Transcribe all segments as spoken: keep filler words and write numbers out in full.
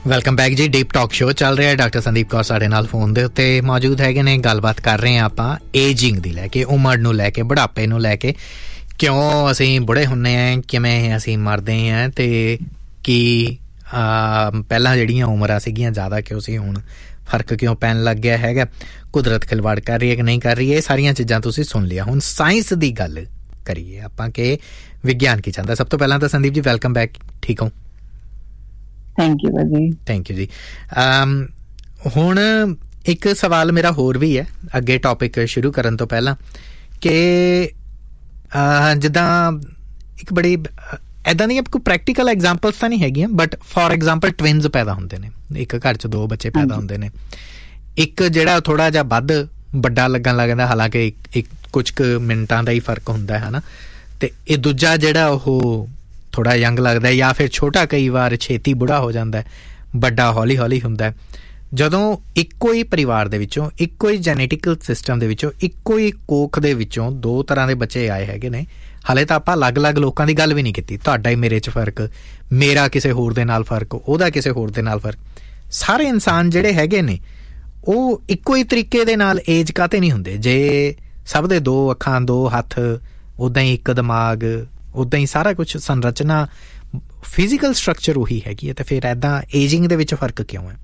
Welcome back ਜੀ। Deep talk show ਚੱਲ ਰਿਹਾ। ਡਾਕਟਰ ਸੰਦੀਪ ਕੌਰ ਸਾਡੇ ਨਾਲ ਫੋਨ ਦੇ ਉੱਤੇ ਮੌਜੂਦ ਹੈਗੇ ਨੇ। ਗੱਲਬਾਤ ਕਰ ਰਹੇ ਹਾਂ ਆਪਾਂ ਏਜਿੰਗ ਦੀ ਲੈ ਕੇ, ਉਮਰ ਨੂੰ ਲੈ ਕੇ, ਬੁਢਾਪੇ ਨੂੰ ਲੈ ਕੇ, ਕਿਉਂ ਅਸੀਂ ਬੁੜੇ ਹੁੰਦੇ ਹਾਂ, ਕਿਵੇਂ ਅਸੀਂ ਮਰਦੇ ਹਾਂ, ਅਤੇ ਕੀ ਪਹਿਲਾਂ ਜਿਹੜੀਆਂ ਉਮਰਾਂ ਸੀਗੀਆਂ ਜ਼ਿਆਦਾ ਕਿਉਂ ਸੀ, ਹੁਣ ਫਰਕ ਕਿਉਂ ਪੈਣ ਲੱਗ ਗਿਆ ਹੈਗਾ, ਕੁਦਰਤ ਖਿਲਵਾੜ ਕਰ ਰਹੀ ਹੈ ਕਿ ਨਹੀਂ ਕਰ ਰਹੀ ਹੈ। ਇਹ ਸਾਰੀਆਂ ਚੀਜ਼ਾਂ ਤੁਸੀਂ ਸੁਣ ਲਿਆ। ਹੁਣ ਸਾਇੰਸ ਦੀ ਗੱਲ ਕਰੀਏ ਆਪਾਂ ਕਿ ਵਿਗਿਆਨ ਕੀ ਚਾਹੁੰਦਾ। ਸਭ ਤੋਂ ਪਹਿਲਾਂ ਤਾਂ ਸੰਦੀਪ ਜੀ ਵੈਲਕਮ ਬੈਕ। ਠੀਕ ਹੋ? ਥੈਂਕ ਯੂ ਜੀ। ਥੈਂਕ ਯੂ ਜੀ। ਹੁਣ ਇੱਕ ਸਵਾਲ ਮੇਰਾ ਹੋਰ ਵੀ ਹੈ ਅੱਗੇ ਟੌਪਿਕ ਸ਼ੁਰੂ ਕਰਨ ਤੋਂ ਪਹਿਲਾਂ, ਕਿ ਜਿੱਦਾਂ ਇੱਕ ਬੜੀ ਇੱਦਾਂ ਦੀਆਂ ਕੋਈ ਪ੍ਰੈਕਟੀਕਲ ਐਗਜ਼ਾਮਪਲਸ ਤਾਂ ਨਹੀਂ ਹੈਗੀਆਂ, ਬਟ ਫੋਰ ਐਗਜ਼ਾਮਪਲ ਟਵਿਨਸ ਪੈਦਾ ਹੁੰਦੇ ਨੇ, ਇੱਕ ਘਰ 'ਚ ਦੋ ਬੱਚੇ ਪੈਦਾ ਹੁੰਦੇ ਨੇ। ਇੱਕ ਜਿਹੜਾ ਥੋੜ੍ਹਾ ਜਿਹਾ ਵੱਧ ਵੱਡਾ ਲੱਗਣ ਲੱਗਦਾ, ਹਾਲਾਂਕਿ ਇੱਕ ਇੱਕ ਕੁਛ ਕੁ ਮਿੰਟਾਂ ਦਾ ਹੀ ਫਰਕ ਹੁੰਦਾ ਹੈ ਨਾ, ਅਤੇ ਇਹ ਦੂਜਾ ਜਿਹੜਾ ਉਹ ਥੋੜ੍ਹਾ ਯੰਗ ਲੱਗਦਾ, ਜਾਂ ਫਿਰ ਛੋਟਾ ਕਈ ਵਾਰ ਛੇਤੀ ਬੁੜਾ ਹੋ ਜਾਂਦਾ, ਵੱਡਾ ਹੌਲੀ ਹੌਲੀ ਹੁੰਦਾ। ਜਦੋਂ ਇੱਕੋ ਹੀ ਪਰਿਵਾਰ ਦੇ ਵਿੱਚੋਂ, ਇੱਕੋ ਹੀ ਜੈਨੇਟਿਕਲ ਸਿਸਟਮ ਦੇ ਵਿੱਚੋਂ, ਇੱਕੋ ਹੀ ਕੋਖ ਦੇ ਵਿੱਚੋਂ ਦੋ ਤਰ੍ਹਾਂ ਦੇ ਬੱਚੇ ਆਏ ਹੈਗੇ ਨੇ। ਹਾਲੇ ਤਾਂ ਆਪਾਂ ਅਲੱਗ ਅਲੱਗ ਲੋਕਾਂ ਦੀ ਗੱਲ ਵੀ ਨਹੀਂ ਕੀਤੀ। ਤੁਹਾਡਾ ਹੀ ਮੇਰੇ 'ਚ ਫਰਕ, ਮੇਰਾ ਕਿਸੇ ਹੋਰ ਦੇ ਨਾਲ ਫਰਕ, ਉਹਦਾ ਕਿਸੇ ਹੋਰ ਦੇ ਨਾਲ ਫਰਕ। ਸਾਰੇ ਇਨਸਾਨ ਜਿਹੜੇ ਹੈਗੇ ਨੇ ਉਹ ਇੱਕੋ ਹੀ ਤਰੀਕੇ ਦੇ ਨਾਲ ਏਜ ਕਾਹਤੇ ਨਹੀਂ ਹੁੰਦੇ? ਜੇ ਸਭ ਦੇ ਦੋ ਅੱਖਾਂ, ਦੋ ਹੱਥ, ਉੱਦਾਂ ਹੀ ਇੱਕ ਦਿਮਾਗ, ਉੱਦਾਂ ਹੀ ਸਾਰਾ ਕੁਛ, ਸੰਰਚਨਾ, ਫਿਜ਼ੀਕਲ ਸਟਰਕਚਰ ਉਹੀ ਹੈਗੀ ਹੈ, ਤੇ ਫਿਰ ਇੱਦਾਂ ਏਜਿੰਗ ਦੇ ਵਿੱਚ ਫਰਕ ਕਿਉਂ ਹੈ?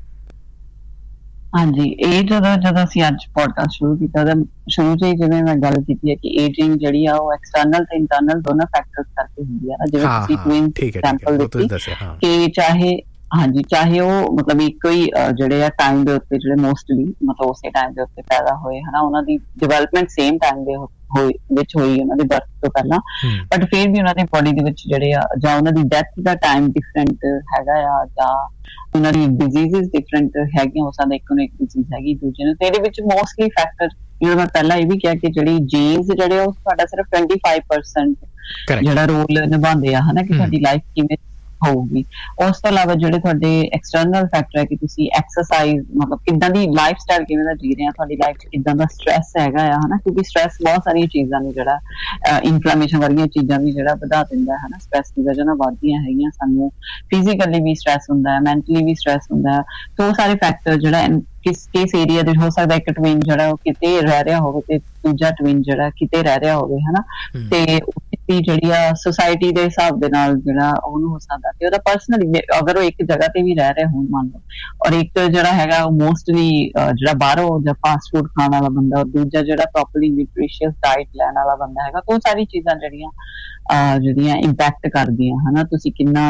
ਹਾਂਜੀ, ਇਹ ਜਦੋਂ ਜਦੋਂ ਅਸੀਂ ਅੱਜ ਪੋਡਕਾਸਟ ਸ਼ੁਰੂ ਕੀਤਾ ਤਾਂ ਸ਼ੁਰੂ 'ਚ ਹੀ ਜਿਵੇਂ ਮੈਂ ਗੱਲ ਕੀਤੀ ਹੈ ਕਿ ਏਜਿੰਗ ਜਿਹੜੀ ਆ ਉਹ ਐਕਸਟਰਨਲ ਤੇ ਇੰਟਰਨਲ ਦੋਨੋਂ ਫੈਕਟਰਸ ਕਰਕੇ ਹੁੰਦੀ ਆ। ਜਿਵੇਂ ਤੁਸੀਂ ਟਵਿਨਸ ਐਗਜ਼ਾਮਪਲ ਦਿੱਤੀ ਕਿ ਚਾਹੇ ਹਾਂਜੀ ਚਾਹੇ ਉਹ ਮਤਲਬ ਇੱਕੋ ਹੀ ਜਿਹੜੇ ਆ ਟਾਈਮ ਦੇ ਉੱਤੇ, ਜਿਹੜੇ ਮੋਸਟਲੀ ਮਤਲਬ ਉਸੇ ਟਾਈਮ ਦੇ ਉੱਤੇ ਪੈਦਾ ਹੋਏ ਹਨਾ, ਉਹਨਾਂ ਦੀ ਡਿਵੈਲਪਮੈਂਟ ਸੇਮ ਟਾਈਮ ਦੇ ਹੋਈ ਵਿੱਚ ਹੋਈ ਉਹਨਾਂ ਦੇ ਬਰਥ ਤੋਂ ਪਹਿਲਾਂ, ਬਟ ਫਿਰ ਵੀ ਉਹਨਾਂ ਦੀ ਬੋਡੀ ਦੇ ਵਿੱਚ ਜਿਹੜੇ ਆ, ਜਾਂ ਉਹਨਾਂ ਦੀ ਡੈਥ ਦਾ ਟਾਈਮ ਡਿਫਰੈਂਟ ਹੈਗਾ ਆ, ਜਾਂ ਉਹਨਾਂ ਦੀ ਡਿਜ਼ੀਜ਼ਸ ਡਿਫਰੈਂਟ ਹੈਗੀਆਂ। ਹੋ ਸਕਦਾ ਇੱਕ ਨੂੰ ਇੱਕ ਡਿਜ਼ੀਜ਼ ਹੈਗੀ, ਦੂਜੇ ਨੂੰ। ਤੇ ਇਹਦੇ ਵਿੱਚ ਮੋਸਟਲੀ ਫੈਕਟਰ, ਜਿਵੇਂ ਮੈਂ ਪਹਿਲਾਂ ਇਹ ਵੀ ਕਿਹਾ ਕਿ ਜਿਹੜੀ ਜੀਨਸ ਜਿਹੜੇ ਉਹ ਤੁਹਾਡਾ ਸਿਰਫ ਟਵੈਂਟੀ ਫਾਈਵ ਪਰਸੈਂਟ ਜਿਹੜਾ ਰੋਲ ਨਿਭਾਉਂਦੇ ਆ ਹਨਾ, ਕਿ ਤੁਹਾਡੀ ਲਾਈਫ ਕਿਵੇਂ ਹੋਊਗੀ। ਉਸ ਤੋਂ ਇਲਾਵਾ ਜਿਹੜੇ ਤੁਹਾਡੇ ਐਕਸਟਰਨਲ ਫੈਕਟਰ ਹੈ ਕਿ ਤੁਸੀਂ ਐਕਸਰਸਾਈਜ਼, ਮਤਲਬ ਕਿੱਦਾਂ ਦੀ ਲਾਈਫ ਸਟਾਈਲ ਕਿਵੇਂ ਦਾ ਜੀ ਰਹੇ ਆ, ਤੁਹਾਡੀ ਲਾਈਫ 'ਚ ਕਿੱਦਾਂ ਦਾ ਸਟ੍ਰੈਸ ਹੈਗਾ ਆ ਹਨਾ, ਕਿਉਂਕਿ ਸਟ੍ਰੈਸ ਬਹੁਤ ਸਾਰੀਆਂ ਚੀਜ਼ਾਂ ਨੂੰ ਜਿਹੜਾ ਇਨਫਲੈਮੇਸ਼ਨ ਵਰਗੀਆਂ ਚੀਜ਼ਾਂ ਵੀ ਜਿਹੜਾ ਵਧਾ ਦਿੰਦਾ ਹੈ ਹਨਾ। ਸਟ੍ਰੈਸ ਦੀ ਵਜ੍ਹਾ ਨਾਲ ਵੱਧਦੀਆਂ ਹੈਗੀਆਂ ਸਾਨੂੰ, ਫਿਜ਼ੀਕਲੀ ਵੀ ਸਟ੍ਰੈਸ ਹੁੰਦਾ ਹੈ, ਮੈਂਟਲੀ ਵੀ ਸਟ੍ਰੈਸ ਹੁੰਦਾ ਹੈ। ਸੋ ਉਹ ਸਾਰੇ ਫੈਕਟਰ ਜਿਹੜਾ ਕਿਸ ਕਿਸ ਏਰੀਆ ਦੇ ਹੋ ਸਕਦਾ, ਇੱਕ ਟਵਿਨ ਜਿਹੜਾ ਉਹ ਕਿਤੇ ਰਹਿ ਰਿਹਾ ਹੋਵੇ ਤੇ ਦੂਜਾ ਟਵਿਨ ਜਿਹੜਾ ਕਿਤੇ ਰਹਿ ਰਿਹਾ ਹੋਵੇ ਹਨਾ, ਤੇ ਜਿਹੜੀ ਆ ਸੁਸਾਇਟੀ ਦੇ ਹਿਸਾਬ ਦੇ ਨਾਲ ਜਿਹੜਾ ਉਹਨੂੰ ਹੋ ਸਕਦਾ, ਤੇ ਉਹਦਾ ਪਰਸਨਲੀ ਅਗਰ ਉਹ ਇੱਕ ਜਗ੍ਹਾ ਤੇ ਵੀ ਰਹਿ ਰਹੇ ਹੋਣ ਮੰਨ ਲਓ, ਔਰ ਇੱਕ ਜਿਹੜਾ ਹੈਗਾ ਉਹ ਮੋਸਟਲੀ ਜਿਹੜਾ ਬਾਹਰੋਂ ਜਾਂ ਫਾਸਟ ਫੂਡ ਖਾਣ ਵਾਲਾ ਬੰਦਾ, ਔਰ ਦੂਜਾ ਜਿਹੜਾ ਪ੍ਰੋਪਰਲੀ ਨਿਊਟ੍ਰੀਸ਼ੀਅਸ ਡਾਇਟ ਲੈਣ ਵਾਲਾ ਬੰਦਾ ਹੈਗਾ, ਤਾਂ ਉਹ ਸਾਰੀ ਚੀਜ਼ਾਂ ਜਿਹੜੀਆਂ ਜਿਹੜੀਆਂ ਇੰਪੈਕਟ ਕਰਦੀਆਂ ਹਨਾ। ਤੁਸੀਂ ਕਿੰਨਾ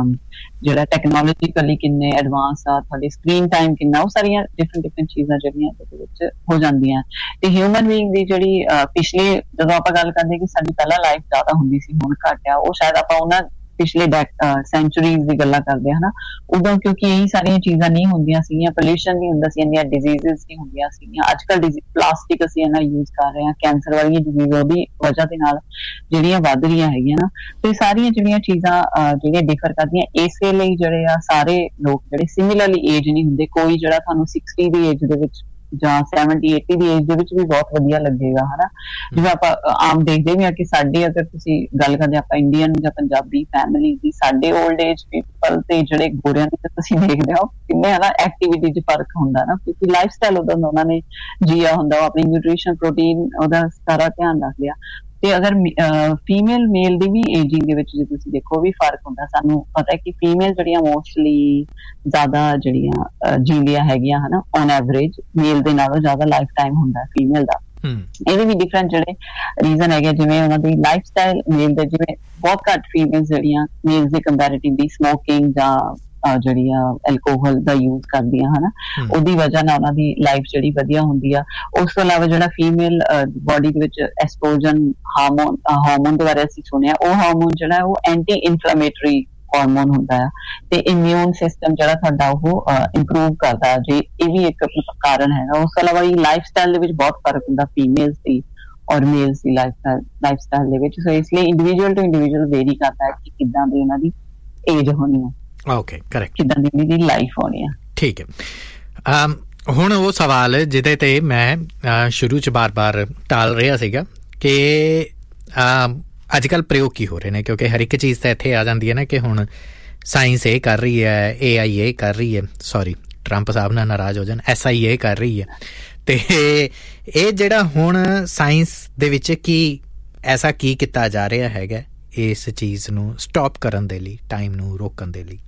ਜਿਹੜਾ ਟੈਕਨੋਲੋਜੀਕਲੀ ਕਿੰਨੇ ਐਡਵਾਂਸ ਆ, ਤੁਹਾਡੀ ਸਕਰੀਨ ਟਾਈਮ ਕਿੰਨਾ, ਉਹ ਸਾਰੀਆਂ ਡਿਫਰੈਂਟ ਡਿਫਰੈਂਟ ਚੀਜ਼ਾਂ ਜਿਹੜੀਆਂ ਇਹਦੇ ਵਿੱਚ ਹੋ ਜਾਂਦੀਆਂ। ਤੇ ਹਿਊਮਨ ਬੀਇੰਗ ਦੀ ਜਿਹੜੀ ਪਿਛਲੇ, ਜਦੋਂ ਆਪਾਂ ਗੱਲ ਕਰਦੇ ਕਿ ਸਾਡੀ ਪਹਿਲਾਂ ਲਾਈਫ ਜ਼ਿਆਦਾ ਹੁੰਦੀ ਸੀ, ਹੁਣ ਘੱਟ ਆ, ਉਹ ਸ਼ਾਇਦ ਆਪਾਂ ਉਹਨਾਂ ਪਿਛਲੇ ਸੈਂਚੁਰੀਜ਼ ਦੀ ਗੱਲਾਂ ਕਰਦੇ ਹਨਾ, ਉਦੋਂ ਕਿਉਂਕਿ ਇਹੀ ਸਾਰੀਆਂ ਚੀਜ਼ਾਂ ਨਹੀਂ ਹੁੰਦੀਆਂ ਸੀਗੀਆਂ, ਪੋਲਿਊਸ਼ਨ ਨਹੀਂ ਹੁੰਦਾ ਸੀ, ਇੰਨੀਆਂ ਡਿਜ਼ੀਜ਼ਸ ਨਹੀਂ ਹੁੰਦੀਆਂ ਸੀਗੀਆਂ। ਅੱਜ ਕੱਲ੍ਹ ਪਲਾਸਟਿਕ ਅਸੀਂ ਇੰਨਾ ਯੂਜ਼ ਕਰ ਰਹੇ ਹਾਂ, ਕੈਂਸਰ ਵਾਲੀਆਂ ਡਿਜ਼ੀਜ਼ ਉਹਦੀ ਵਜ੍ਹਾ ਦੇ ਨਾਲ ਜਿਹੜੀਆਂ ਵੱਧ ਰਹੀਆਂ ਹੈਗੀਆਂ ਨਾ, ਤੇ ਸਾਰੀਆਂ ਜਿਹੜੀਆਂ ਚੀਜ਼ਾਂ ਜਿਹੜੀਆਂ ਡਿਫਰ ਕਰਦੀਆਂ। ਇਸੇ ਲਈ ਜਿਹੜੇ ਆ ਸਾਰੇ ਲੋਕ ਜਿਹੜੇ ਸਿਮਿਲਰਲੀ ਏਜ ਨਹੀਂ ਹੁੰਦੇ। ਕੋਈ ਜਿਹੜਾ ਤੁਹਾਨੂੰ ਸਿਕਸਟੀ ਦੀ ਏਜ ਦੇ ਵਿੱਚ ਜਾਂ ਸੈਵਨਟੀ ਏਟੀ ਦੀ ਏਜ ਦੇ ਵਿੱਚ ਵੀ ਬਹੁਤ ਵਧੀਆ ਲੱਗੇਗਾ ਹਨਾ। ਜਿਵੇਂ ਆਪਾਂ ਆਮ ਦੇਖਦੇ ਵੀ ਹਾਂ ਕਿ ਸਾਡੇ, ਅਗਰ ਤੁਸੀਂ ਗੱਲ ਕਰਦੇ ਆਪਾਂ ਇੰਡੀਅਨ ਜਾਂ ਪੰਜਾਬੀ ਫੈਮਿਲੀ ਦੀ, ਸਾਡੇ ਓਲਡ ਏਜ ਪੀਪਲ ਤੇ ਜਿਹੜੇ ਗੋਰਿਆਂ ਦੀ ਤੁਸੀਂ ਦੇਖਦੇ ਹੋ ਕਿੰਨੇ ਹਨਾ ਐਕਟੀਵਿਟੀ 'ਚ ਫਰਕ ਹੁੰਦਾ ਨਾ, ਕਿਉਂਕਿ ਲਾਈਫ ਸਟਾਈਲ ਉਦੋਂ ਦਾ ਉਹਨਾਂ ਨੇ ਜੀਆ ਹੁੰਦਾ, ਉਹ ਆਪਣੀ ਨਿਊਟ੍ਰੀਸ਼ਨ, ਪ੍ਰੋਟੀਨ, ਉਹਦਾ ਸਾਰਾ ਧਿਆਨ ਰੱਖ ਲਿਆ। ਤੇ ਅਗਰ ਫੀਮੇਲ ਮੇਲ ਦੀ ਵੀ ਏਜਿੰਗ ਦੇ ਵਿੱਚ ਜੇ ਤੁਸੀਂ ਦੇਖੋ ਵੀ ਫਰਕ ਹੁੰਦਾ। ਸਾਨੂੰ ਪਤਾ ਕਿ ਫੀਮੇਲ ਜਿਹੜੀਆਂ ਮੋਸਟਲੀ ਜ਼ਿਆਦਾ ਜਿਹੜੀਆਂ ਜੀਂਦੀਆਂ ਹੈਗੀਆਂ ਹਨਾ, ਔਨ ਐਵਰੇਜ ਮੇਲ ਦੇ ਨਾਲੋਂ ਜ਼ਿਆਦਾ ਲਾਈਫ ਟਾਈਮ ਹੁੰਦਾ ਫੀਮੇਲ ਦਾ। ਇਹਦੇ ਵੀ ਡਿਫਰੈਂਟ ਜਿਹੜੇ ਰੀਜ਼ਨ ਹੈਗੇ, ਜਿਵੇਂ ਉਹਨਾਂ ਦੀ ਲਾਈਫ ਸਟਾਈਲ ਮੇਲ ਦੇ, ਜਿਵੇਂ ਬਹੁਤ ਘੱਟ ਫੀਮੇਲ ਜਿਹੜੀਆਂ ਮੇਲ ਦੇ ਕੰਪੈਰੇਟਿਵਲੀ ਸਮੋਕਿੰਗ ਜਾਂ ਜਿਹੜੀ ਆ ਐਲਕੋਹਲ ਦਾ ਯੂਜ਼ ਕਰਦੀਆਂ ਹਨਾ, ਉਹਦੀ ਵਜ੍ਹਾ ਨਾਲ ਉਹਨਾਂ ਦੀ ਲਾਈਫ ਜਿਹੜੀ ਵਧੀਆ ਹੁੰਦੀ ਆ। ਉਸ ਤੋਂ ਇਲਾਵਾ ਜਿਹੜਾ ਫੀਮੇਲ ਬੋਡੀ ਦੇ ਵਿੱਚ ਐਸਟ੍ਰੋਜਨ ਹਾਰਮੋਨ ਹਾਰਮੋਨ ਦੇ ਬਾਰੇ ਅਸੀਂ ਸੁਣਿਆ, ਉਹ ਹਾਰਮੋਨ ਜਿਹੜਾ ਉਹ ਐਂਟੀ ਇਨਫਲੇਮੇਟਰੀ ਹਾਰਮੋਨ ਹੁੰਦਾ ਆ, ਤੇ ਇਮਿਊਨ ਸਿਸਟਮ ਜਿਹੜਾ ਤੁਹਾਡਾ ਉਹ ਇੰਪਰੂਵ ਕਰਦਾ ਹੈ। ਜੇ ਇਹ ਵੀ ਇੱਕ ਕਾਰਨ ਹੈਗਾ। ਉਸ ਤੋਂ ਇਲਾਵਾ ਲਾਈਫ ਸਟਾਈਲ ਦੇ ਵਿੱਚ ਬਹੁਤ ਫਰਕ ਹੁੰਦਾ ਫੀਮੇਲਸ ਦੀ ਔਰ ਮੇਲਸ ਦੀ ਲਾਈਫ ਸਟਾਈਲ ਲਾਈਫ ਸਟਾਈਲ ਦੇ ਵਿੱਚ। ਸੋ ਇਸ ਲਈ ਇੰਡੀਵਿਜੂਅਲ ਟੂ ਇੰਡੀਵਿਜੂਅਲ ਵੇਰੀ ਕਰਦਾ ਹੈ ਕਿ ਕਿੱਦਾਂ ਦੀ ਉਹਨਾਂ ਦੀ ਏਜ ਹੋਣੀ ਆ। ਓਕੇ, ਕਰੈਕਟ, ਕਿੱਦਾਂ ਦੀ ਦੀ ਲਾਈਫ ਹੋਣੀ ਆ। ਠੀਕ ਹੈ। ਹੁਣ ਉਹ ਸਵਾਲ ਜਿਹਦੇ ਤੇ ਮੈਂ ਸ਼ੁਰੂ 'ਚ ਬਾਰ-ਬਾਰ ਟਾਲ ਰਿਹਾ ਸੀਗਾ ਕਿ ਅੱਜ ਕੱਲ੍ਹ ਪ੍ਰਯੋਗ ਕੀ ਹੋ ਰਹੇ ਨੇ, ਕਿਉਂਕਿ ਹਰ ਇੱਕ ਚੀਜ਼ ਤਾਂ ਇੱਥੇ ਆ ਜਾਂਦੀ ਹੈ ਨਾ ਕਿ ਹੁਣ ਸਾਇੰਸ ਇਹ ਕਰ ਰਹੀ ਹੈ, ਏ ਆਈ ਇਹ ਕਰ ਰਹੀ ਹੈ, ਸੌਰੀ ਟਰੰਪ ਸਾਹਿਬ ਨਾਲ ਨਾਰਾਜ਼ ਹੋ ਜਾਣ, ਐਸ ਆਈ ਇਹ ਕਰ ਰਹੀ ਹੈ। ਅਤੇ ਇਹ ਜਿਹੜਾ ਹੁਣ ਸਾਇੰਸ ਦੇ ਵਿੱਚ ਕੀ ਐਸਾ ਕੀ ਕੀਤਾ ਜਾ ਰਿਹਾ ਹੈਗਾ ਇਸ ਚੀਜ਼ ਨੂੰ ਸਟਾਪ ਕਰਨ ਦੇ ਲਈ, ਟਾਈਮ ਨੂੰ ਰੋਕਣ ਦੇ ਲਈ?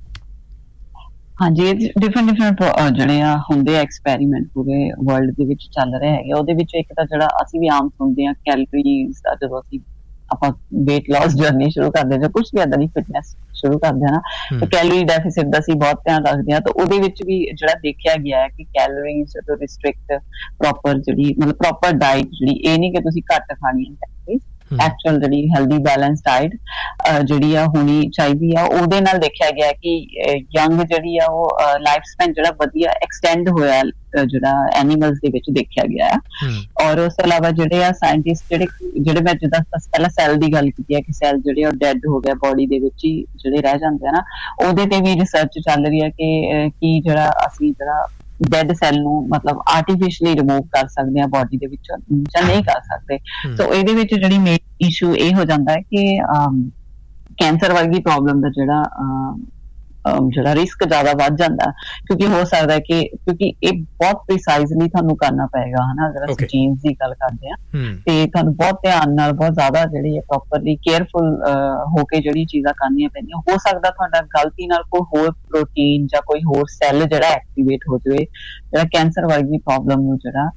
ਹਾਂਜੀ, ਡਿਫਰੈਂਟ ਡਿਫਰੈਂਟ ਜਿਹੜੇ ਆ ਹੁੰਦੇ ਆ ਐਕਸਪੈਰੀਮੈਂਟ ਪੂਰੇ ਵਰਲਡ ਦੇ ਵਿੱਚ ਚੱਲ ਰਹੇ ਹੈਗੇ। ਉਹਦੇ ਵਿੱਚ ਇੱਕ ਤਾਂ ਜਿਹੜਾ ਅਸੀਂ ਵੀ ਆਮ ਸੁਣਦੇ ਹਾਂ ਕੈਲਰੀਜ਼ ਦਾ, ਜਦੋਂ ਅਸੀਂ ਆਪਾਂ ਵੇਟ ਲਾਸ ਜਰਨੀ ਸ਼ੁਰੂ ਕਰਦੇ ਜਾਂ ਕੁਛ ਵੀ ਏਦਾਂ ਦੀ ਫਿਟਨੈਸ ਸ਼ੁਰੂ ਕਰਦੇ ਹਾਂ ਨਾ, ਤਾਂ ਕੈਲੋਰੀ ਡੈਫਿਸਿਟ ਦਾ ਅਸੀਂ ਬਹੁਤ ਧਿਆਨ ਰੱਖਦੇ ਹਾਂ। ਤਾਂ ਉਹਦੇ ਵਿੱਚ ਵੀ ਜਿਹੜਾ ਦੇਖਿਆ ਗਿਆ ਹੈ ਕਿ ਕੈਲੋਰੀਜ਼ ਜਦੋਂ ਰਿਸਟ੍ਰਿਕਟ ਪ੍ਰੋਪਰ ਜਿਹੜੀ ਮਤਲਬ ਪ੍ਰੋਪਰ ਡਾਇਟ ਜਿਹੜੀ, ਇਹ ਨਹੀਂ ਕਿ ਤੁਸੀਂ ਘੱਟ ਖਾਣੀ ਹੈ, ਐਕਚੁਅਲ ਜਿਹੜੀ ਹੈਲਦੀ ਬੈਲੈਂਸ ਡਾਇਟ ਜਿਹੜੀ ਆ ਹੋਣੀ ਚਾਹੀਦੀ ਆ। ਉਹਦੇ ਨਾਲ ਦੇਖਿਆ ਗਿਆ ਕਿ ਯੰਗ ਜਿਹੜੀ ਆ ਉਹ ਲਾਈਫ ਸਪੈਨ ਜਿਹੜਾ ਵਧੀਆ ਐਕਸਟੈਂਡ ਹੋਇਆ ਜਿਹੜਾ ਐਨੀਮਲਸ ਦੇ ਵਿੱਚ ਦੇਖਿਆ ਗਿਆ ਹੈ। ਔਰ ਉਸ ਤੋਂ ਇਲਾਵਾ ਜਿਹੜੇ ਆ ਸਾਇੰਟਿਸਟ ਜਿਹੜੇ ਜਿਹੜੇ ਮੈਂ ਜਿੱਦਾਂ ਪਹਿਲਾਂ ਸੈੱਲ ਦੀ ਗੱਲ ਕੀਤੀ ਹੈ ਕਿ ਸੈੱਲ ਜਿਹੜੇ ਉਹ ਡੈਡ ਹੋ ਗਿਆ ਬੋਡੀ ਦੇ ਵਿੱਚ ਹੀ ਜਿਹੜੇ ਰਹਿ ਜਾਂਦੇ ਆ ਨਾ, ਉਹਦੇ ਤੇ ਵੀ ਰਿਸਰਚ ਚੱਲ ਰਹੀ ਹੈ ਕਿ ਕੀ ਜਿਹੜਾ ਅਸੀਂ ਜਿਹੜਾ ਡੈਡ ਸੈੱਲ ਨੂੰ ਮਤਲਬ ਆਰਟੀਫਿਸ਼ਲੀ ਰਿਮੂਵ ਕਰ ਸਕਦੇ ਹਾਂ ਬੋਡੀ ਦੇ ਵਿੱਚੋਂ ਜਾਂ ਨਹੀਂ ਕਰ ਸਕਦੇ। ਸੋ ਇਹਦੇ ਵਿੱਚ ਜਿਹੜੀ ਮੇਨ ਇਸ਼ੂ ਇਹ ਹੋ ਜਾਂਦਾ ਹੈ ਕਿ ਕੈਂਸਰ ਵਰਗੀ ਪ੍ਰੋਬਲਮ ਦਾ ਜਿਹੜਾ ਜਿਹੜਾ ਰਿਸਕ ਜ਼ਿਆਦਾ ਵੱਧ ਜਾਂਦਾ, ਕਿਉਂਕਿ ਹੋ ਸਕਦਾ ਕਿ ਕਿਉਂਕਿ ਇਹ ਬਹੁਤ ਪ੍ਰੀਸਾਈਜ਼ਲੀ ਤੁਹਾਨੂੰ ਕਰਨਾ ਪਏਗਾ ਹਨਾ, ਅਗਰ ਅਸੀਂ ਜੀਨਸ ਦੀ ਗੱਲ ਕਰਦੇ ਹਾਂ ਤੇ ਤੁਹਾਨੂੰ ਬਹੁਤ ਧਿਆਨ ਨਾਲ ਬਹੁਤ ਜ਼ਿਆਦਾ ਜਿਹੜੀ ਪ੍ਰੋਪਰਲੀ ਕੇਅਰਫੁਲ ਹੋ ਕੇ ਜਿਹੜੀ ਚੀਜ਼ਾਂ ਕਰਨੀਆਂ ਪੈਂਦੀਆਂ। ਹੋ ਸਕਦਾ ਤੁਹਾਡਾ ਗਲਤੀ ਨਾਲ ਕੋਈ ਹੋਰ ਪ੍ਰੋਟੀਨ ਜਾਂ ਕੋਈ ਹੋਰ ਸੈੱਲ ਜਿਹੜਾ ਐਕਟੀਵੇਟ ਹੋ ਜਾਵੇ ਜਿਹੜਾ ਕੈਂਸਰ ਵਰਗੀ ਪ੍ਰੋਬਲਮ ਨੂੰ ਜਿਹੜਾ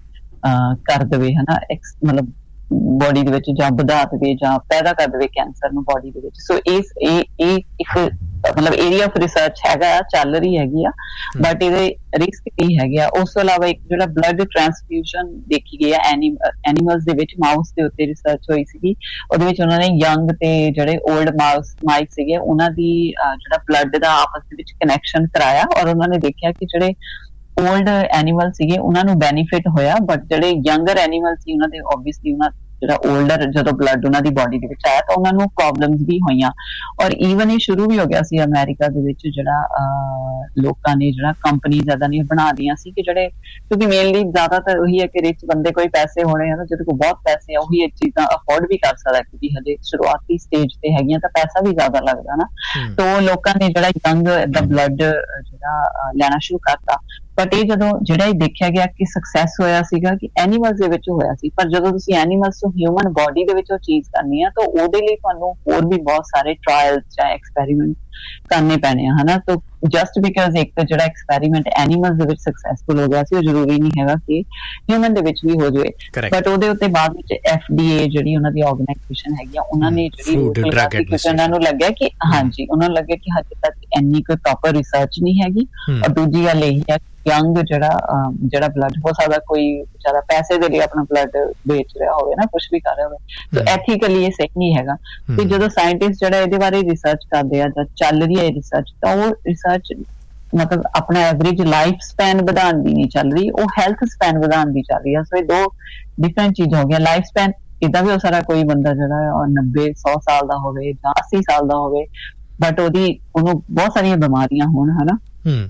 ਕਰ ਦੇਵੇ ਹਨਾ, ਮਤਲਬ ਬੋਡੀ ਦੇ ਵਿੱਚ ਜਾਂ ਵਧਾ ਦੇਵੇ ਜਾਂ ਪੈਦਾ ਕਰ ਦੇਵੇ ਕੈਂਸਰ ਨੂੰ ਬੋਡੀ ਦੇ ਵਿੱਚ। ਸੋ ਇਸ ਇਹ ਇਹ ਇੱਕ ਮਤਲਬ ਏਰੀਆ ਆਫ ਰਿਸਰਚ ਹੈਗਾ, ਚੱਲ ਰਹੀ ਹੈਗੀ ਆ, ਬਟ ਇਹਦੇ ਰਿਸਕ ਕੀ ਹੈਗੇ ਆ। ਉਸ ਤੋਂ ਇਲਾਵਾ ਇੱਕ ਜਿਹੜਾ ਬਲੱਡ ਟ੍ਰਾਂਸਫਿਊਜ਼ਨ ਦੇਖੀ ਗਈ ਹੈ ਐਨੀਮਲਸ ਦੇ ਵਿੱਚ, ਮਾਊਸ ਦੇ ਉੱਤੇ ਰਿਸਰਚ ਹੋਈ ਸੀਗੀ। ਉਹਦੇ ਵਿੱਚ ਉਹਨਾਂ ਨੇ ਯੰਗ ਤੇ ਜਿਹੜੇ ਓਲਡ ਮਾਊਸ ਮਾਈਕ ਸੀਗੇ ਉਹਨਾਂ ਦੀ ਜਿਹੜਾ ਬਲੱਡ ਦਾ ਆਪਸ ਦੇ ਵਿੱਚ ਕਨੈਕਸ਼ਨ ਕਰਾਇਆ, ਔਰ ਉਹਨਾਂ ਨੇ ਦੇਖਿਆ ਕਿ ਜਿਹੜੇ ਓਲਡ ਐਨੀਮਲ ਸੀਗੇ ਉਹਨਾਂ ਨੂੰ ਬੈਨੀਫਿਟ ਹੋਇਆ, ਬਟ ਜਿਹੜੇ ਯੰਗਰ ਐਨੀਮਲ ਸੀ ਉਹਨਾਂ ਦੇ ਓਬਵੀਅਸਲੀ ਉਹਨਾਂ ਜਿਹੜਾ ਓਲਡਰ ਜਦੋਂ ਬਲੱਡ ਉਹਨਾਂ ਦੀ ਬੋਡੀ ਦੇ ਵਿੱਚ ਆਇਆ ਤਾਂ ਉਹਨਾਂ ਨੂੰ ਪ੍ਰੋਬਲਮਸ ਵੀ ਹੋਈਆਂ। ਔਰ ਈਵਨ ਇਹ ਸ਼ੁਰੂ ਵੀ ਹੋ ਗਿਆ ਸੀ ਅਮਰੀਕਾ ਦੇ ਵਿੱਚ, ਜਿਹੜਾ ਲੋਕਾਂ ਨੇ ਜਿਹੜਾ ਕੰਪਨੀ ਜ਼ਿਆਦਾ ਨਹੀਂ ਬਣਾ ਦੀਆਂ ਸੀ ਕਿ ਜਿਹੜੇ, ਕਿਉਂਕਿ ਮੇਨਲੀ ਜ਼ਿਆਦਾਤਰ ਉਹੀ ਹੈ ਕਿ ਰਿਚ ਬੰਦੇ ਕੋਈ ਪੈਸੇ ਹੋਣੇ ਹਨ, ਜਿਹਦੇ ਕੋਲ ਬਹੁਤ ਪੈਸੇ ਆ ਉਹੀ ਇਹ ਚੀਜ਼ਾਂ ਅਫੋਰਡ ਵੀ ਕਰ ਸਕਦਾ, ਕਿਉਂਕਿ ਹਜੇ ਸ਼ੁਰੂਆਤੀ ਸਟੇਜ ਤੇ ਹੈਗੀਆਂ ਤਾਂ ਪੈਸਾ ਵੀ ਜ਼ਿਆਦਾ ਲੱਗਦਾ ਨਾ। ਤਾਂ ਲੋਕਾਂ ਨੇ ਜਿਹੜਾ ਯੰਗ ਦਾ ਬਲੱਡ ਜਿਹੜਾ ਲੈਣਾ ਸ਼ੁਰੂ ਕਰਤਾ। ਬਟ ਇਹ ਜਦੋਂ ਜਿਹੜਾ ਇਹ ਦੇਖਿਆ ਗਿਆ ਕਿ ਸਕਸੈਸ ਹੋਇਆ ਸੀਗਾ ਕਿ ਐਨੀਮਲਸ ਦੇ ਵਿੱਚ ਹੋਇਆ ਸੀ, ਪਰ ਜਦੋਂ ਤੁਸੀਂ ਐਨੀਮਲਸ ਤੋਂ ਹਿਊਮਨ ਬੋਡੀ ਦੇ ਵਿੱਚ ਉਹ ਚੀਜ਼ ਕਰਨੀ ਆ ਤਾਂ ਉਹਦੇ ਲਈ ਤੁਹਾਨੂੰ ਹੋਰ ਵੀ ਬਹੁਤ ਸਾਰੇ ਟਰਾਇਲਸ ਜਾਂ ਐਕਸਪੈਰੀਮੈਂਟ ਕਰਨੇ ਪੈਣੇ ਆ ਹਨਾ। ਤਾਂ ਜਸਟ ਬਿਕਾਜ਼ ਇੱਕ ਤਾਂ ਜਿਹੜਾ ਐਕਸਪੈਰੀਮੈਂਟ ਐਨੀਮਲਸ ਦੇ ਵਿੱਚ ਸਕਸੈਸਫੁਲ ਹੋ ਗਿਆ ਸੀ, ਉਹ ਜ਼ਰੂਰੀ ਨਹੀਂ ਹੈਗਾ ਕਿ ਹਿਊਮਨ ਦੇ ਵਿੱਚ ਵੀ ਹੋ ਜਾਵੇ। ਬਟ ਉਹਦੇ ਉੱਤੇ ਬਾਅਦ ਵਿੱਚ ਐਫ ਡੀ ਏ ਜਿਹੜੀ ਉਹਨਾਂ ਦੀ ਆਰਗੇਨਾਈਜੇਸ਼ਨ ਹੈਗੀ ਆ, ਉਹਨਾਂ ਨੇ ਜਿਹੜੀ ਉਹਨਾਂ ਨੂੰ ਲੱਗਿਆ ਕਿ ਹਾਂਜੀ ਉਹਨਾਂ ਨੂੰ ਲੱਗਿਆ ਕਿ ਹਜੇ ਤੱਕ ਇੰਨੀ ਕੋਈ ਪ੍ਰੋਪਰ ਰਿਸਰਚ ਨਹੀਂ ਹੈਗੀ। ਔਰ ਦੂਜੀ ਗੱਲ ਇਹ ਹੈ ਯੰਗ ਜਿਹੜਾ ਜਿਹੜਾ ਬਲੱਡ, ਹੋ ਸਕਦਾ ਕੋਈ ਜ਼ਿਆਦਾ ਪੈਸੇ ਦੇ ਲਈ ਆਪਣਾ ਬਲੱਡ ਵੇਚ ਰਿਹਾ ਹੋਵੇ ਨਾ, ਕੁਛ ਵੀ ਕਰ ਰਿਹਾ ਹੋਵੇ, ਸੋ ਐਥੀਕਲੀ ਇਹ ਸਹੀ ਨਹੀਂ ਹੈਗਾ। ਤੇ ਜਦੋਂ ਸਾਇੰਟਿਸਟ ਜਿਹੜਾ ਇਹਦੇ ਬਾਰੇ ਰਿਸਰਚ ਕਰਦੇ ਆ ਜਾਂ ਚੱਲ ਰਹੀ ਹੈ ਰਿਸਰਚ, ਤਾਂ ਉਹ ਰਿਸਰਚ ਮਤਲਬ ਆਪਣਾ ਐਵਰੇਜ ਲਾਈਫ ਸਪੈਨ ਵਧਾਉਣ ਦੀ ਨਹੀਂ ਚੱਲ ਰਹੀ, ਉਹ ਹੈਲਥ ਸਪੈਨ ਵਧਾਉਣ ਦੀ ਚੱਲ ਰਹੀ ਹੈ। ਸੋ ਇਹ ਦੋ ਡਿਫਰੈਂਟ ਚੀਜ਼ਾਂ ਹੋ ਗਈਆਂ। ਲਾਈਫ ਸਪੈਨ ਇੱਦਾਂ ਵੀ ਹੋ ਸਕਦਾ ਕੋਈ ਬੰਦਾ ਜਿਹੜਾ ਨੱਬੇ ਸੌ ਸਾਲ ਦਾ ਹੋਵੇ ਜਾਂ ਅੱਸੀ ਸਾਲ ਦਾ ਹੋਵੇ, ਬਟ ਉਹਦੀ ਉਹਨੂੰ ਬਹੁਤ ਸਾਰੀਆਂ ਬਿਮਾਰੀਆਂ ਹੋਣ ਹਨਾ।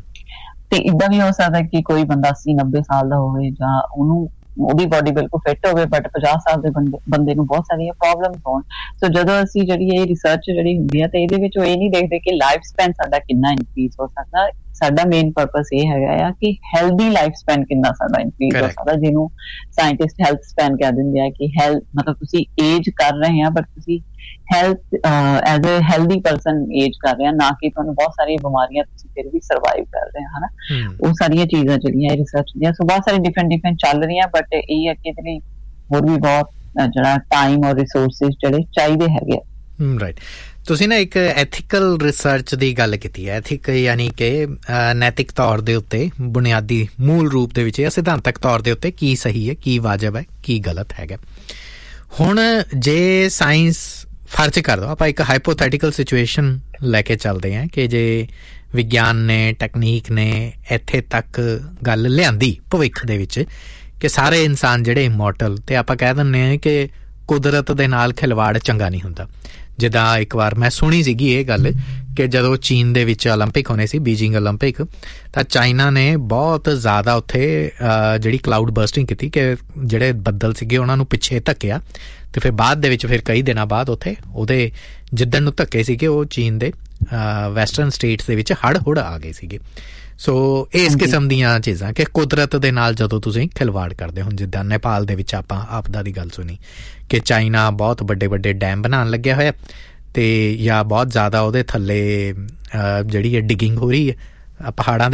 ਤੇ ਇੱਦਾਂ ਵੀ ਹੋ ਸਕਦਾ ਕਿ ਕੋਈ ਬੰਦਾ ਅੱਸੀ ਨੱਬੇ ਸਾਲ ਦਾ ਹੋਵੇ ਜਾਂ ਉਹਨੂੰ ਉਹਦੀ ਬੋਡੀ ਬਿਲਕੁਲ ਫਿੱਟ ਹੋਵੇ, ਬਟ ਪੰਜਾਹ ਸਾਲ ਦੇ ਬੰਦੇ ਬੰਦੇ ਨੂੰ ਬਹੁਤ ਸਾਰੀਆਂ ਪ੍ਰੋਬਲਮਸ ਹੋਣ। ਸੋ ਜਦੋਂ ਅਸੀਂ ਜਿਹੜੀ ਇਹ ਰਿਸਰਚ ਜਿਹੜੀ ਹੁੰਦੀ ਹੈ ਤੇ ਇਹਦੇ ਵਿੱਚ ਉਹ ਇਹ ਨਹੀਂ ਦੇਖਦੇ ਕਿ ਲਾਈਫ ਸਪੈਨ ਸਾਡਾ ਕਿੰਨਾ ਇਨਕਰੀਜ਼ ਹੋ ਸਕਦਾ। ਸਾਡਾ ਮੇਨ ਪਰਪਸ ਇਹ ਹੈਗਾ ਆ ਕਿ ਹੈਲਦੀ ਲਾਈਫ ਸਪੈਨ ਕਿੰਨਾ ਸਾਡਾ ਇਨਕਰੀਜ਼ ਹੋ ਸਕਦਾ, ਜਿਹਨੂੰ ਸਾਇੰਟਿਸਟ ਹੈਲਥ ਸਪੈਨ ਕਹਿ ਦਿੰਦੇ ਆ ਕਿ ਹੈਲਥ ਮਤਲਬ ਤੁਸੀਂ ਏਜ ਕਰ ਰਹੇ ਆ ਬਟ ਤੁਸੀਂ health as a healthy person age ਕਰ ਰਹੇ ਆ, ਨਾ ਕਿ ਤੁਹਾਨੂੰ ਬਹੁਤ ਸਾਰੀਆਂ ਬਿਮਾਰੀਆਂ ਤੁਸੀਂ ਫਿਰ ਵੀ ਸਰਵਾਈਵ ਕਰ ਰਹੇ ਹੋ ਹਨਾ। ਉਹ ਸਾਰੀਆਂ ਚੀਜ਼ਾਂ ਜਿਹੜੀਆਂ ਇਹ ਰਿਸਰਚ ਦੀਆਂ ਸੋ ਬਹੁਤ ਸਾਰੀ ਡਿਫਰੈਂਟ ਡਿਫਰੈਂਟ ਚੱਲ ਰਹੀਆਂ, ਬਟ ਇਹ ਹੈ ਕਿ ਇਹਦੇ ਲਈ ਹੋਰ ਵੀ ਬਹੁਤ ਜਿਹੜਾ ਟਾਈਮ ਔਰ ਰਿਸੋਰਸਿਸ ਜਿਹੜੇ ਚਾਹੀਦੇ ਹੈਗੇ ਆ। ਰਾਈਟ, ਤੁਸੀਂ ਨਾ ਇੱਕ ਐਥੀਕਲ ਰਿਸਰਚ ਦੀ ਗੱਲ ਕੀਤੀ ਹੈ। ਐਥਿਕ ਯਾਨੀ ਕਿ ਨੈਤਿਕ ਤੌਰ ਦੇ ਉੱਤੇ ਬੁਨਿਆਦੀ ਮੂਲ ਰੂਪ ਦੇ ਵਿੱਚ ਜਾਂ ਸਿਧਾਂਤਕ ਤੌਰ ਦੇ ਉੱਤੇ ਕੀ ਸਹੀ ਹੈ, ਕੀ ਵਾਜਬ ਹੈ, ਕੀ ਗਲਤ ਹੈਗਾ। ਹੁਣ ਜੇ ਸਾਇੰਸ ਫਰਜ਼ ਕਰ ਦੋ, ਆਪਾਂ ਇੱਕ ਹਾਈਪੋਥੈਟੀਕਲ ਸਿਚੁਏਸ਼ਨ ਲੈ ਕੇ ਚੱਲਦੇ ਹਾਂ ਕਿ ਜੇ ਵਿਗਿਆਨ ਨੇ ਟੈਕਨੀਕ ਨੇ ਇੱਥੇ ਤੱਕ ਗੱਲ ਲਿਆਂਦੀ ਭਵਿੱਖ ਦੇ ਵਿੱਚ ਕਿ ਸਾਰੇ ਇਨਸਾਨ ਜਿਹੜੇ ਇਮੋਰਟਲ, ਤੇ ਆਪਾਂ ਕਹਿ ਦਿੰਦੇ ਹਾਂ ਕਿ ਕੁਦਰਤ ਦੇ ਨਾਲ ਖਿਲਵਾੜ ਚੰਗਾ ਨਹੀਂ ਹੁੰਦਾ। ਜਿੱਦਾਂ ਇੱਕ ਵਾਰ ਮੈਂ ਸੁਣੀ ਸੀਗੀ ਇਹ ਗੱਲ ਕਿ ਜਦੋਂ ਚੀਨ ਦੇ ਵਿੱਚ ਓਲੰਪਿਕ ਹੋਣੇ ਸੀ, ਬੀਜਿੰਗ ਓਲੰਪਿਕ, ਤਾਂ ਚਾਈਨਾ ਨੇ ਬਹੁਤ ਜ਼ਿਆਦਾ ਉੱਥੇ ਜਿਹੜੀ ਕਲਾਊਡ ਬਰਸਟਿੰਗ ਕੀਤੀ ਕਿ ਜਿਹੜੇ ਬੱਦਲ ਸੀਗੇ ਉਹਨਾਂ ਨੂੰ ਪਿੱਛੇ ਧੱਕਿਆ, ਤੇ ਫਿਰ ਬਾਅਦ ਦੇ ਵਿੱਚ ਫਿਰ ਕਈ ਦਿਨਾਂ ਬਾਅਦ ਉੱਥੇ ਉਹਦੇ ਜਿੱਦਣ ਨੂੰ ਧੱਕੇ ਸੀਗੇ ਉਹ ਚੀਨ ਦੇ ਵੈਸਟਰਨ ਸਟੇਟਸ ਦੇ ਵਿੱਚ ਹੜ੍ਹ ਹੁੜ ਆ ਗਏ ਸੀਗੇ। ਸੋ ਇਸ ਕਿਸਮ ਦੀਆਂ ਚੀਜ਼ਾਂ ਕਿ ਕੁਦਰਤ ਦੇ ਨਾਲ ਜਦੋਂ ਤੁਸੀਂ ਖਿਲਵਾੜ ਕਰਦੇ ਹੋ, ਜਿੱਦਾਂ ਨੇਪਾਲ ਦੇ ਵਿੱਚ ਆਪਾਂ ਆਪਦਾ ਦੀ ਗੱਲ ਸੁਣੀ ਕਿ ਚਾਈਨਾ ਬਹੁਤ ਵੱਡੇ ਵੱਡੇ ਡੈਮ ਬਣਾਉਣ ਲੱਗਿਆ ਹੋਇਆ ਅਤੇ ਜਾਂ ਬਹੁਤ ਜ਼ਿਆਦਾ ਉਹਦੇ ਥੱਲੇ ਜਿਹੜੀ ਹੈ ਡਿਗਿੰਗ ਹੋ ਰਹੀ ਹੈ ਪਹਾੜਾਂ